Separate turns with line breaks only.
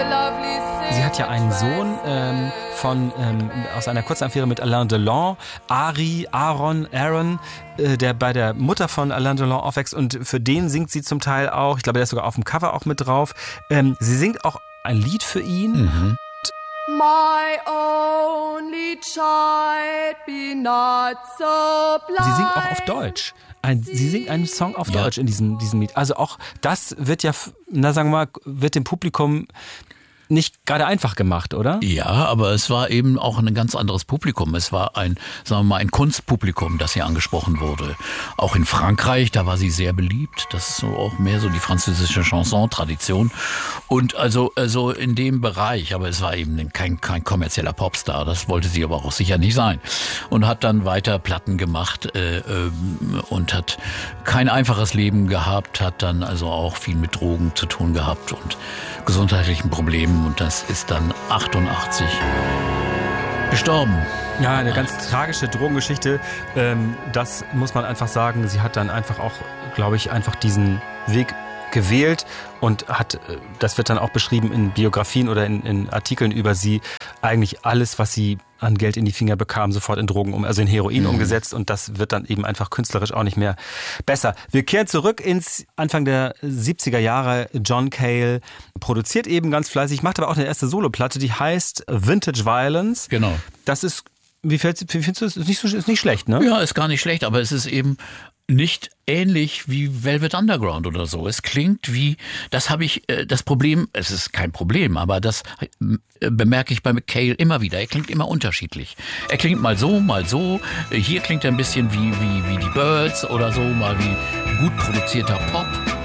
Sie hat ja einen Sohn aus einer Kurzaffäre mit Alain Delon, Aaron, der bei der Mutter von Alain Delon aufwächst, und für den singt sie zum Teil auch, ich glaube, der ist sogar auf dem Cover auch mit drauf. Sie singt auch ein Lied für ihn.
Mhm.
My only child, be not so blind.
Sie singt auch auf Deutsch. Sie singt einen Song auf Deutsch in diesem Lied. Also auch das wird ja, sagen wir mal, wird dem Publikum nicht gerade einfach gemacht, oder?
Ja, aber es war eben auch ein ganz anderes Publikum. Es war sagen wir mal, ein Kunstpublikum, das hier angesprochen wurde. Auch in Frankreich, da war sie sehr beliebt. Das ist so auch mehr so die französische Chanson-Tradition. Und also in dem Bereich, aber es war eben kein kommerzieller Popstar. Das wollte sie aber auch sicher nicht sein. Und hat dann weiter Platten gemacht und hat kein einfaches Leben gehabt, hat dann also auch viel mit Drogen zu tun gehabt und gesundheitlichen Problemen. Und das ist dann 88 gestorben.
Ja, eine ganz tragische Drogengeschichte. Das muss man einfach sagen. Sie hat dann einfach auch, glaube ich, einfach diesen Weg gewählt und hat, das wird dann auch beschrieben in Biografien oder in Artikeln über sie, eigentlich alles, was sie an Geld in die Finger bekam, sofort in Drogen, also in Heroin umgesetzt, und das wird dann eben einfach künstlerisch auch nicht mehr besser. Wir kehren zurück ins Anfang der 70er Jahre. John Cale produziert eben ganz fleißig, macht aber auch eine erste Soloplatte, die heißt Vintage Violence.
Genau.
Das ist, wie findest du es? Ist nicht schlecht, ne?
Ja, ist gar nicht schlecht, aber es ist eben nicht ähnlich wie Velvet Underground oder so. Es klingt wie, das Problem, es ist kein Problem, aber das bemerke ich bei Cale immer wieder. Er klingt immer unterschiedlich. Er klingt mal so, mal so. Hier klingt er ein bisschen wie die Birds oder so, mal wie gut produzierter Pop.